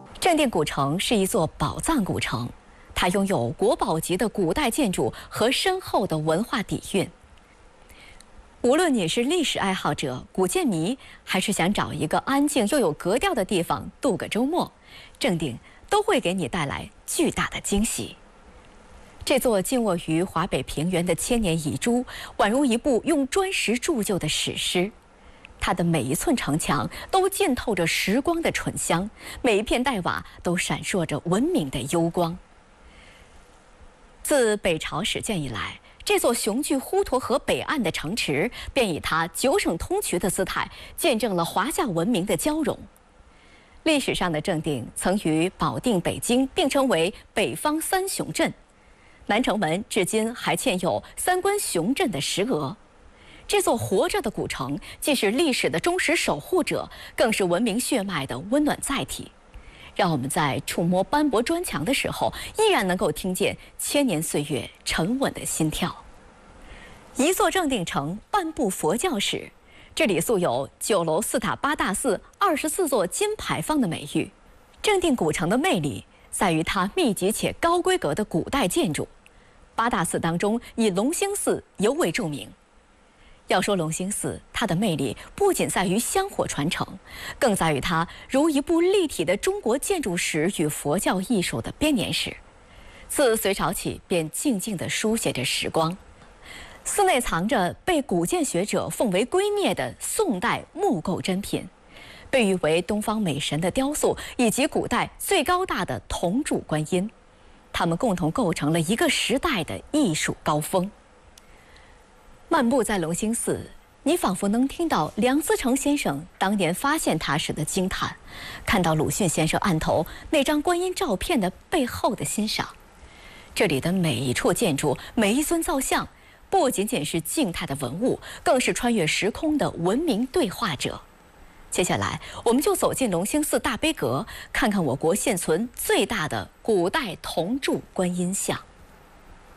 正定古城是一座宝藏古城，它拥有国宝级的古代建筑和深厚的文化底蕴。无论你是历史爱好者、古建迷，还是想找一个安静又有格调的地方度个周末，正定都会给你带来巨大的惊喜。这座静卧于华北平原的千年遗珠，宛如一部用砖石铸就的史诗。它的每一寸城墙都浸透着时光的醇香，每一片黛瓦都闪烁着文明的幽光。自北朝始建以来，这座雄踞滹沱河北岸的城池，便以它九省通衢的姿态，见证了华夏文明的交融。历史上的正定曾与保定、北京并称为北方三雄镇，南城门至今还嵌有三关雄镇的石额。这座活着的古城，既是历史的忠实守护者，更是文明血脉的温暖载体。让我们在触摸斑驳砖墙的时候，依然能够听见千年岁月沉稳的心跳。一座正定城，半部佛教史。这里素有9楼4塔8大寺、24座金牌坊的美誉。正定古城的魅力在于它密集且高规格的古代建筑。8大寺当中，以隆兴寺尤为著名。要说隆兴寺，它的魅力不仅在于香火传承，更在于它如一部立体的中国建筑史与佛教艺术的编年史。自隋朝起，便静静地书写着时光。寺内藏着被古建学者奉为圭臬的宋代木构珍品，被誉为东方美神的雕塑，以及古代最高大的铜柱观音，它们共同构成了一个时代的艺术高峰。漫步在隆兴寺，你仿佛能听到梁思成先生当年发现它时的惊叹，看到鲁迅先生案头那张观音照片的背后的欣赏。这里的每一处建筑，每一尊造像，不仅仅是静态的文物，更是穿越时空的文明对话者。接下来，我们就走进隆兴寺大悲阁，看看我国现存最大的古代铜柱观音像。